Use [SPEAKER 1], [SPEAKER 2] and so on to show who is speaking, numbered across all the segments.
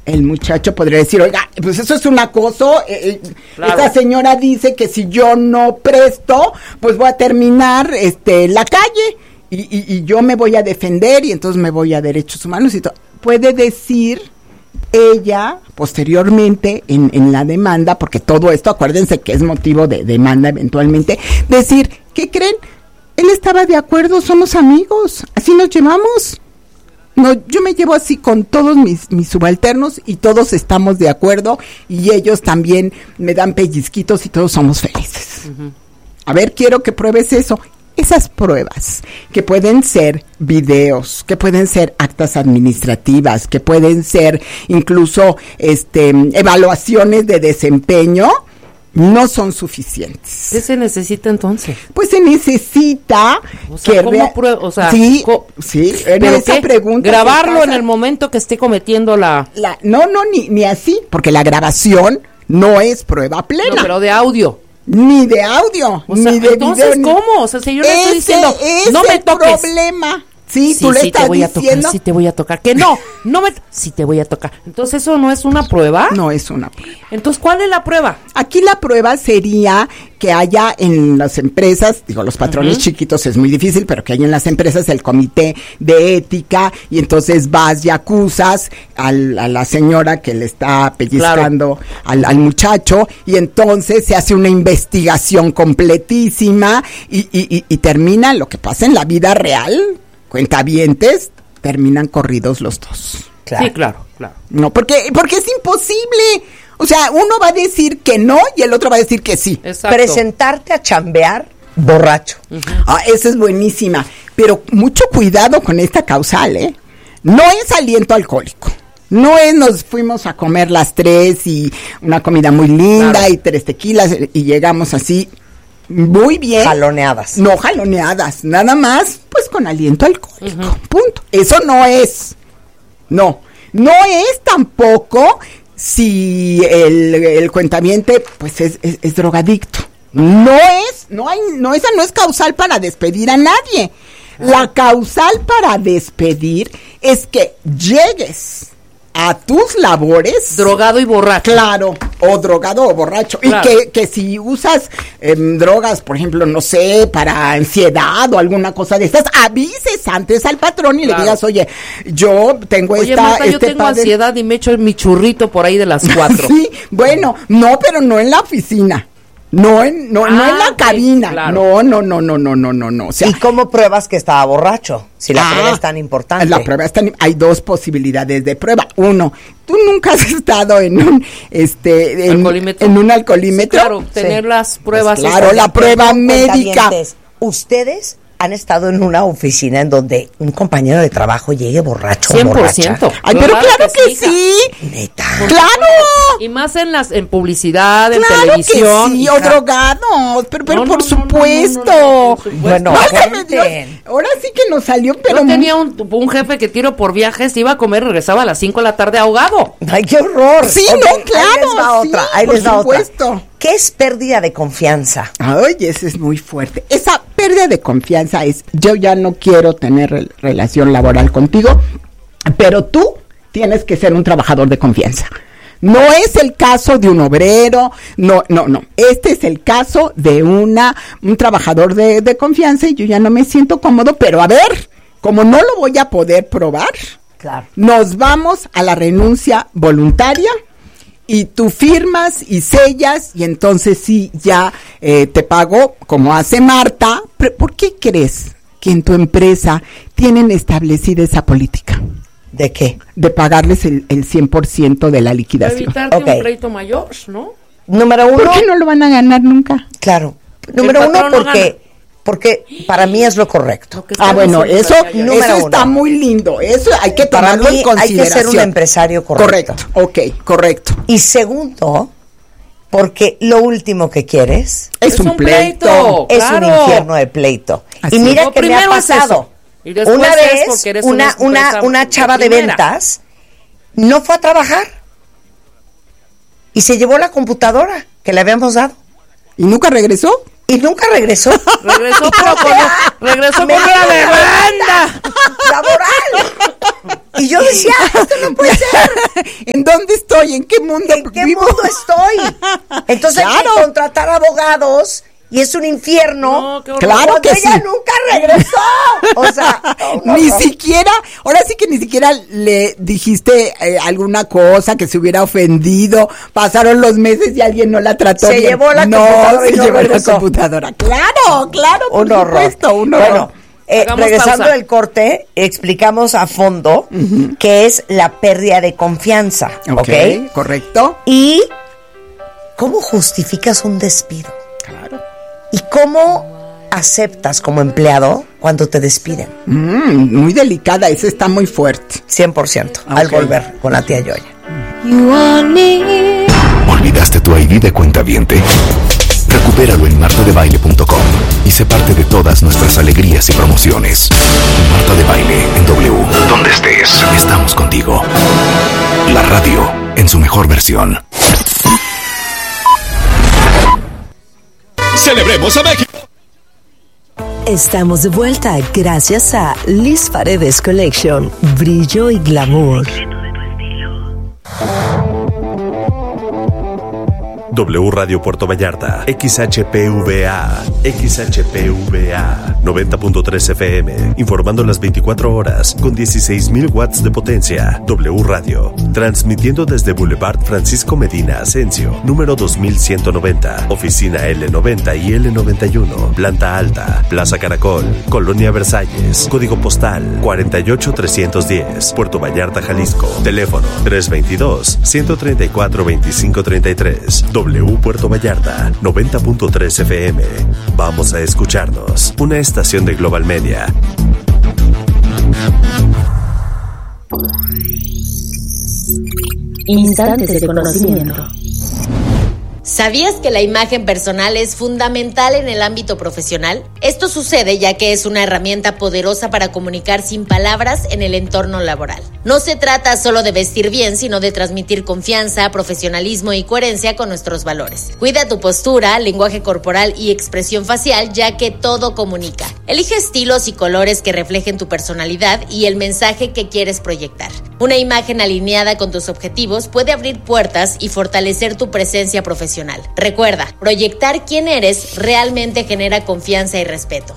[SPEAKER 1] el muchacho podría decir, oiga, pues eso es un acoso,
[SPEAKER 2] Claro.
[SPEAKER 1] esta señora dice que si yo no presto, pues voy a terminar la calle y yo me voy a defender y entonces me voy a derechos humanos y todo. Puede decir ella posteriormente en la demanda, porque todo esto, acuérdense que es motivo de demanda eventualmente, decir, ¿qué creen? Él estaba de acuerdo, somos amigos, así nos llevamos. No, yo me llevo así con todos mis subalternos y todos estamos de acuerdo y ellos también me dan pellizquitos y todos somos felices. Uh-huh. A ver, quiero que pruebes eso. Esas pruebas, que pueden ser videos, que pueden ser actas administrativas, que pueden ser incluso evaluaciones de desempeño, no son suficientes.
[SPEAKER 2] ¿Qué se necesita entonces?
[SPEAKER 1] Pues se necesita
[SPEAKER 2] ¿cómo prueba? O sea,
[SPEAKER 1] sí,
[SPEAKER 2] ¿pero
[SPEAKER 1] esa pregunta
[SPEAKER 2] grabarlo en el momento que esté cometiendo
[SPEAKER 1] ni así, porque la grabación no es prueba plena.
[SPEAKER 2] No, pero de audio.
[SPEAKER 1] Ni de audio,
[SPEAKER 2] o sea,
[SPEAKER 1] ni de
[SPEAKER 2] entonces,
[SPEAKER 1] video.
[SPEAKER 2] ¿cómo? O sea, si yo le estoy diciendo, no me toques.
[SPEAKER 1] Problema. Sí, tú le estás diciendo.
[SPEAKER 2] Sí te voy a tocar. Que no me... Sí te voy a tocar. Entonces, ¿eso no es una prueba?
[SPEAKER 1] No es una prueba.
[SPEAKER 2] Entonces, ¿cuál es la prueba?
[SPEAKER 1] Aquí la prueba sería que haya en las empresas, digo, los patrones chiquitos es muy difícil, pero que haya en las empresas el comité de ética y entonces vas y acusas a la señora que le está pellizcando al muchacho y entonces se hace una investigación completísima y termina lo que pasa en la vida real. Cuentavientes, terminan corridos los dos.
[SPEAKER 2] Claro. Sí, claro.
[SPEAKER 1] No, porque es imposible. O sea, uno va a decir que no y el otro va a decir que sí.
[SPEAKER 2] Exacto.
[SPEAKER 3] Presentarte a chambear borracho.
[SPEAKER 1] Uh-huh. Esa es buenísima. Pero mucho cuidado con esta causal, ¿eh? No es aliento alcohólico. No es nos fuimos a comer las 3 y una comida muy linda y 3 tequilas y llegamos así... Muy bien.
[SPEAKER 3] Jaloneadas.
[SPEAKER 1] No jaloneadas, nada más, pues con aliento alcohólico, punto. Eso no es. No es tampoco si el cuentaviente, pues es drogadicto. Esa no es causal para despedir a nadie. La causal para despedir es que llegues a tus labores
[SPEAKER 2] drogado y borracho.
[SPEAKER 1] Claro, o drogado o borracho. Claro. Y que si usas drogas, por ejemplo, no sé, para ansiedad o alguna cosa de estas, avises antes al patrón y le digas, oye, yo tengo
[SPEAKER 2] Marta, yo tengo ansiedad y me echo mi churrito por ahí de las 4.
[SPEAKER 1] Sí, bueno, no, pero no en la oficina. No en la cabina.
[SPEAKER 2] Claro.
[SPEAKER 1] No. O sea,
[SPEAKER 3] ¿y cómo pruebas que estaba borracho? Si la prueba es tan importante.
[SPEAKER 1] Hay 2 posibilidades de prueba. 1, tú nunca has estado en un
[SPEAKER 2] alcoholímetro.
[SPEAKER 1] En un alcoholímetro.
[SPEAKER 2] Claro, tener las pruebas.
[SPEAKER 1] Pues claro, la prueba médica.
[SPEAKER 3] Ustedes han estado en una oficina en donde un compañero de trabajo llegue borracho
[SPEAKER 2] 100%.
[SPEAKER 3] o borracha.
[SPEAKER 1] Ay, pero claro que sí.
[SPEAKER 3] Neta.
[SPEAKER 1] Claro.
[SPEAKER 2] Y más en publicidad, en
[SPEAKER 1] claro
[SPEAKER 2] televisión.
[SPEAKER 1] Que sí, o drogados, pero por supuesto.
[SPEAKER 3] Bueno,
[SPEAKER 1] ahora sí que nos salió, pero...
[SPEAKER 2] Yo tenía un jefe que tiro por viajes, iba a comer, regresaba a las 5 de la tarde ahogado.
[SPEAKER 3] ¡Ay, qué horror!
[SPEAKER 1] Sí, no, claro.
[SPEAKER 3] Ahí les va otra.
[SPEAKER 1] Supuesto.
[SPEAKER 3] ¿Qué es pérdida de confianza?
[SPEAKER 1] Ay, ese es muy fuerte. Esa pérdida de confianza es, yo ya no quiero tener relación laboral contigo, pero tú tienes que ser un trabajador de confianza. No es el caso de un obrero, no. Este es el caso de un trabajador de confianza y yo ya no me siento cómodo, pero a ver, como no lo voy a poder probar,
[SPEAKER 3] claro,
[SPEAKER 1] nos vamos a la renuncia voluntaria y tú firmas y sellas y entonces sí, ya te pago como hace Marta. ¿Por qué crees que en tu empresa tienen establecida esa política?
[SPEAKER 3] ¿De qué?
[SPEAKER 1] De pagarles el 100% de la liquidación.
[SPEAKER 2] Para evitarte un crédito mayor, ¿no?
[SPEAKER 3] Número 1.
[SPEAKER 1] ¿Por qué no lo van a ganar nunca?
[SPEAKER 3] Claro. Número 1, porque para mí es lo correcto.
[SPEAKER 1] Bueno, eso está muy lindo. Eso hay que tomarlo en consideración.
[SPEAKER 3] Hay que ser un empresario correcto.
[SPEAKER 1] Correcto.
[SPEAKER 3] Y segundo, porque lo último que quieres
[SPEAKER 1] es un pleito.
[SPEAKER 3] Es un infierno de pleito.
[SPEAKER 1] Así
[SPEAKER 3] y mira que me ha pasado.
[SPEAKER 2] Y una vez
[SPEAKER 3] una chava de ventas no fue a trabajar y se llevó la computadora que le habíamos dado.
[SPEAKER 1] ¿Y nunca regresó?
[SPEAKER 3] Regresó
[SPEAKER 2] pero regresó con una demanda
[SPEAKER 3] laboral. Y yo decía, esto no puede ser.
[SPEAKER 1] ¿En dónde estoy? ¿En qué mundo
[SPEAKER 3] ¿En qué
[SPEAKER 1] vivo?
[SPEAKER 3] mundo estoy? Entonces hay que contratar abogados y es un infierno.
[SPEAKER 2] No, qué horror.
[SPEAKER 1] Claro
[SPEAKER 3] Cuando
[SPEAKER 1] que
[SPEAKER 3] ella
[SPEAKER 1] sí.
[SPEAKER 3] nunca regresó. O sea,
[SPEAKER 1] Ni siquiera, ahora sí que ni siquiera le dijiste alguna cosa que se hubiera ofendido. Pasaron los meses y alguien no la trató
[SPEAKER 3] Se
[SPEAKER 1] bien.
[SPEAKER 3] llevó la computadora y
[SPEAKER 1] se
[SPEAKER 3] no
[SPEAKER 1] llevó la
[SPEAKER 3] regresó.
[SPEAKER 1] computadora. Claro, por
[SPEAKER 3] un horror.
[SPEAKER 1] supuesto, un horror.
[SPEAKER 3] Bueno,
[SPEAKER 2] Hagamos
[SPEAKER 3] regresando
[SPEAKER 2] pausa.
[SPEAKER 3] del corte, explicamos a fondo qué es la pérdida de confianza, ¿ok?
[SPEAKER 1] Correcto.
[SPEAKER 3] Y cómo justificas un despido.
[SPEAKER 1] Claro.
[SPEAKER 3] Y cómo aceptas como empleado cuando te despiden.
[SPEAKER 1] Muy delicada, esa está muy fuerte.
[SPEAKER 3] 100%, al volver con la tía Yoya.
[SPEAKER 4] ¿Olvidaste tu ID de cuentaviente? Recupéralo en martadebaile.com y sé parte de todas nuestras alegrías y promociones. Marta de Baile en W. Donde estés, estamos contigo. La radio en su mejor versión.
[SPEAKER 5] ¡Celebremos a México!
[SPEAKER 6] Estamos de vuelta gracias a Liz Paredes Collection, brillo y glamour.
[SPEAKER 5] W Radio Puerto Vallarta, XHPVA, 90.3 FM, informando las 24 horas con 16,000 watts de potencia. W Radio, transmitiendo desde Boulevard Francisco Medina Asensio, número 2190, oficina L90 y L91, planta alta, Plaza Caracol, Colonia Versalles, código postal 48310, Puerto Vallarta, Jalisco, teléfono 322-134-2533. W Puerto Vallarta, 90.3 FM. Vamos a escucharnos. Una estación de Global Media.
[SPEAKER 7] Instantes de conocimiento.
[SPEAKER 8] ¿Sabías que la imagen personal es fundamental en el ámbito profesional? Esto sucede ya que es una herramienta poderosa para comunicar sin palabras en el entorno laboral. No se trata solo de vestir bien, sino de transmitir confianza, profesionalismo y coherencia con nuestros valores. Cuida tu postura, lenguaje corporal y expresión facial, ya que todo comunica. Elige estilos y colores que reflejen tu personalidad y el mensaje que quieres proyectar. Una imagen alineada con tus objetivos puede abrir puertas y fortalecer tu presencia profesional. Recuerda, proyectar quién eres realmente genera confianza y respeto.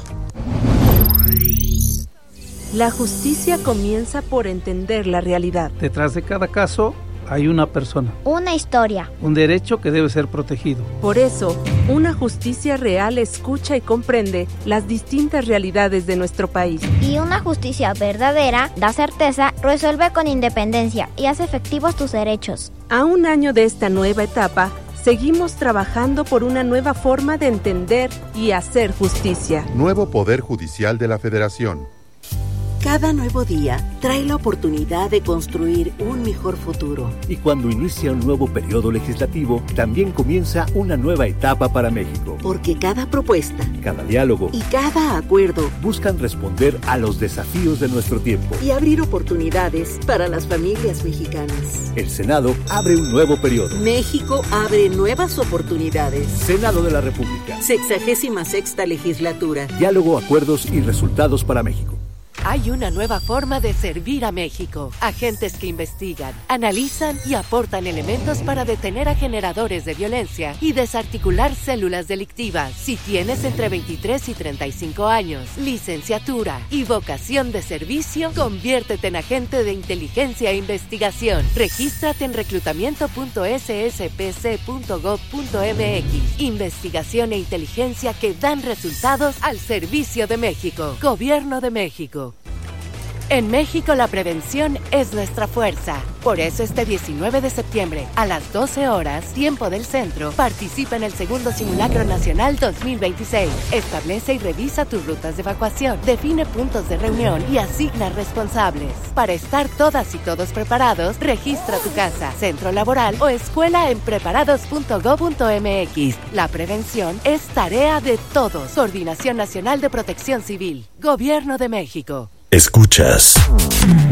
[SPEAKER 9] La justicia comienza por entender la realidad.
[SPEAKER 10] Detrás de cada caso hay una persona.
[SPEAKER 11] Una historia.
[SPEAKER 10] Un derecho que debe ser protegido.
[SPEAKER 9] Por eso, una justicia real escucha y comprende las distintas realidades de nuestro país.
[SPEAKER 11] Y una justicia verdadera da certeza, resuelve con independencia y hace efectivos tus derechos.
[SPEAKER 9] A un año de esta nueva etapa, seguimos trabajando por una nueva forma de entender y hacer justicia.
[SPEAKER 12] Nuevo Poder Judicial de la Federación.
[SPEAKER 13] Cada nuevo día trae la oportunidad de construir un mejor futuro.
[SPEAKER 14] Y cuando inicia un nuevo periodo legislativo, también comienza una nueva etapa para México.
[SPEAKER 13] Porque cada propuesta,
[SPEAKER 14] cada diálogo
[SPEAKER 13] y cada acuerdo
[SPEAKER 14] buscan responder a los desafíos de nuestro tiempo
[SPEAKER 13] y abrir oportunidades para las familias mexicanas.
[SPEAKER 14] El Senado abre un nuevo periodo.
[SPEAKER 13] México abre nuevas oportunidades.
[SPEAKER 14] Senado de la República.
[SPEAKER 13] 66ª legislatura.
[SPEAKER 14] Diálogo, acuerdos y resultados para México.
[SPEAKER 15] Hay una nueva forma de servir a México. Agentes que investigan, analizan y aportan elementos para detener a generadores de violencia y desarticular células delictivas. Si tienes entre 23 y 35 años, licenciatura y vocación de servicio, conviértete en agente de inteligencia e investigación. Regístrate en reclutamiento.sspc.gov.mx. Investigación e inteligencia que dan resultados al servicio de México. Gobierno de México. En México la prevención es nuestra fuerza. Por eso este 19 de septiembre, a las 12 horas, tiempo del centro, participa en el segundo Simulacro Nacional 2026. Establece y revisa tus rutas de evacuación, define puntos de reunión y asigna responsables. Para estar todas y todos preparados, registra tu casa, centro laboral o escuela en preparados.gov.mx. La prevención es tarea de todos. Coordinación Nacional de Protección Civil. Gobierno de México.
[SPEAKER 4] Escuchas